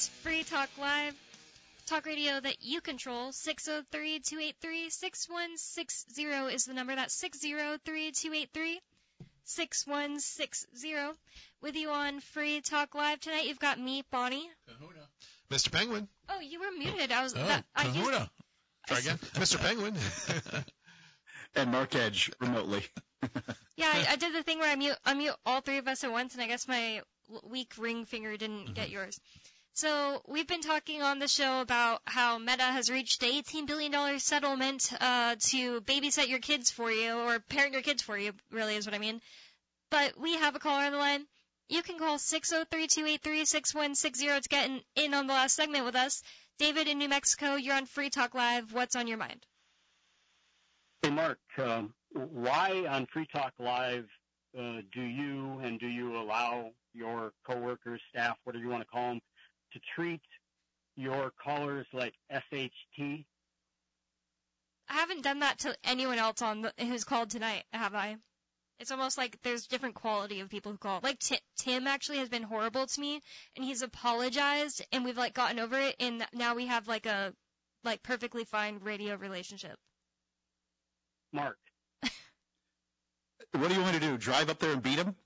Free Talk Live, talk radio that you control. 603-283-6160 is the number. That's 603-283-6160. With you on Free Talk Live tonight, you've got me, Bonnie. Kahuna. Mr. Penguin. Oh, you were muted. I was. Kahuna. Try again. Mr. Penguin. And Mark Edge remotely. Yeah, I did the thing where I mute all three of us at once, and I guess my weak ring finger didn't get yours. So we've been talking on the show about how Meta has reached the $18 billion settlement to babysit your kids for you, or parent your kids for you, really is what I mean. But we have a caller on the line. You can call 603-283-6160 to get in on the last segment with us. David in New Mexico, you're on Free Talk Live. What's on your mind? Hey, Mark, why on Free Talk Live do you allow your coworkers, staff, whatever you want to call them, to treat your callers like SHT? I haven't done that to anyone else who's called tonight, have I? It's almost like there's different quality of people who call. Like Tim actually has been horrible to me, and he's apologized, and we've like gotten over it, and now we have like a perfectly fine radio relationship. Mark. What do you want to do? Drive up there and beat him?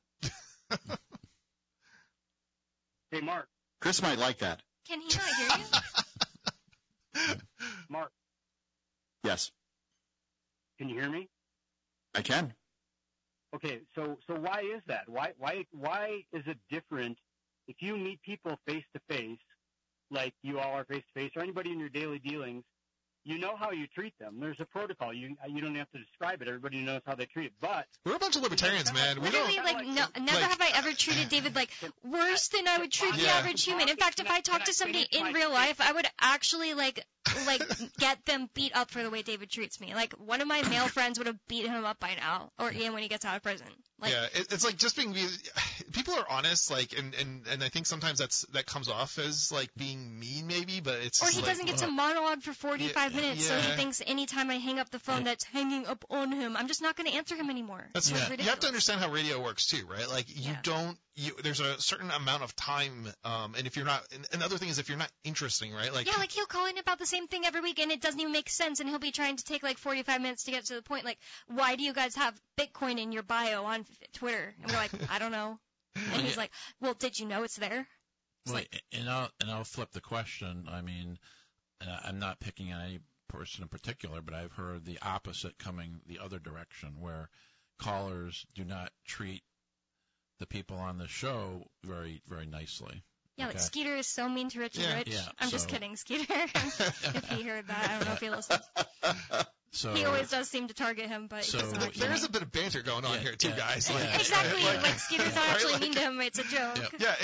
Hey, Mark. Chris might like that. Can he not hear you? Mark. Yes. Can you hear me? I can. Okay, so why is that? Why is it different if you meet people face to face, like you all are face to face, or anybody in your daily dealings? You know how you treat them. There's a protocol. You don't have to describe it. Everybody knows how they treat it. But we're a bunch of libertarians, man. We don't never have I ever treated David like worse than I would treat the average human. In fact, if I talked to somebody in real life, I would actually like get them beat up for the way David treats me. Like one of my male friends would have beat him up by now, or Ian when he gets out of prison. Like, yeah, it's like just being. People are honest, like, and I think sometimes that comes off as like being mean, maybe, but it's. Or he doesn't get to monologue for 45 minutes, so he thinks anytime I hang up the phone that's hanging up on him, I'm just not going to answer him anymore. That's ridiculous. You have to understand how radio works too, right? Like there's a certain amount of time, and if you're not, and the other thing is if you're not interesting, right? Like like he'll call in about the same thing every week, and it doesn't even make sense, and he'll be trying to take like 45 minutes to get to the point. Like, why do you guys have Bitcoin in your bio on Twitter? And we're like, I don't know. And he's like, well, did you know it's there? And I'll flip the question. I mean, I'm not picking on any person in particular, but I've heard the opposite coming the other direction, where callers do not treat the people on the show very, very nicely. Yeah, like Skeeter is so mean to Rich and Rich. Yeah, I'm just kidding, Skeeter. If he heard that, I don't know if he listens. He always does seem to target him, but there is a bit of banter going on here, too, guys. Exactly. Like Skeeter's not actually mean to him; it's a joke. Yeah,